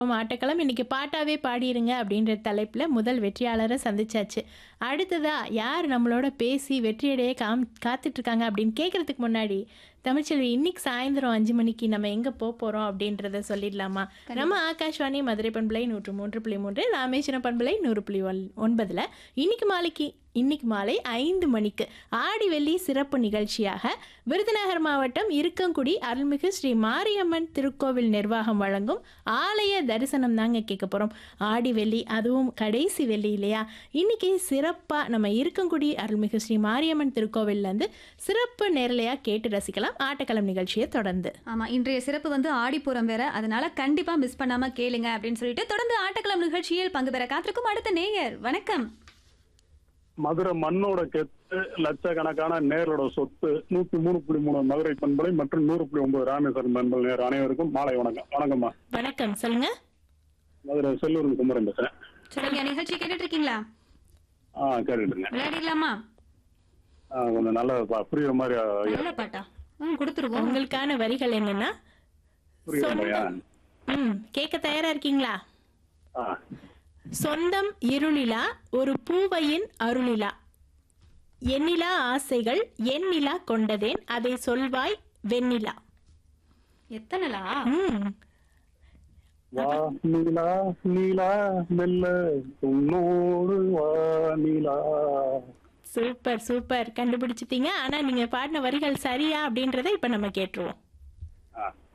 ஆட்டக்களம் இன்னைக்கு பாட்டாவே பாடிருங்க அப்படின்ற தலைப்புல முதல் வெற்றியாளரை சந்திச்சாச்சு. அடுத்ததா யார் நம்மளோட பேசி வெற்றியடைய காத்துட்டு இருக்காங்க அப்படின்னு கேட்கறதுக்கு முன்னாடி, தமிழ்ச்செல்வி இன்னைக்கு சாயந்தரம் 5 மணிக்கு நம்ம எங்க போறோம் அப்படின்றத சொல்லிடலாமா? நம்ம கண்டிப்பா. ஆகாஷ்வாணி மதுரை பண்பலை 103.3, ராமேஸ்வரம் பண்பலை 100.9ல இன்னைக்கு மாலை 5 மணிக்கு ஆடி வெள்ளி சிறப்பு நிகழ்ச்சியாக விருதுநகர் மாவட்டம் இருக்கங்குடி அருள்மிகு ஸ்ரீ மாரியம்மன் திருக்கோவில் நிர்வாகம் வழங்கும் ஆலய தரிசனம் தாங்க கேட்க போறோம். ஆடி வெள்ளி, அதுவும் கடைசி வெள்ளி இல்லையா? இன்னைக்கு சிறப்பா நம்ம இருக்கங்குடி அருள்மிகு ஸ்ரீ மாரியம்மன் திருக்கோவில்ல இருந்து சிறப்பு நேரலையா கேட்டு ரசிக்கலாம் ஆட்டக்களம் நிகழ்ச்சியை தொடர்ந்து. ஆமா, இன்றைய சிறப்பு வந்து ஆடிப்புறம் வேற, அதனால கண்டிப்பா மிஸ் பண்ணாம கேளுங்க அப்படின்னு சொல்லிட்டு தொடர்ந்து ஆட்டக்களம் நிகழ்ச்சியில் பங்கு பெற காத்திருக்கும் அடுத்த நேயர். வணக்கம். மதுரை மண்ணோட கெத்து, லட்சக்கணக்கான நேரோட சொத்து, 103.3 மதுரை பண்பலை மற்றும் 100.9 ராமேஸ்வரம் பண்பலை நேர் அனைவருக்கும் மாலை வணக்கம். வணக்கம்மா. வணக்கம், சொல்லுங்க. மதுரை செல்லூர் குமரன் பேசுறேன். சொல்லுங்க, நிகழ்ச்சி கேட்டுட்டு இருக்கீங்களா? கேட்டுட்டுங்க. விளையாடிடலாமா? கொஞ்சம் நல்ல புரியுற மாதிரி நல்ல பாட்டா கொடுத்துருவோம். உங்களுக்கான வரிகள் என்னன்னா, புரியுற மாதிரியா? கேட்க தயாரா இருக்கீங்களா? ஆ, சொந்தம் இருளிலா ஒரு பூவையின் அருளிலா, எண்ணிலா ஆசைகள் எண்ணிலா கொண்டதேன் அதை சொல்வாய் வெண்ணிலா. எத்தனைலா? வா நீலா நீலா மெல்ல உன்னோடு வா நீலா. சூப்பர் சூப்பர், கண்டுபிடிச்சிட்டீங்க. ஆனா நீங்க பாடின வரிகள் சரியா அப்படின்றத இப்ப நம்ம கேட்டுருவோம். ஆ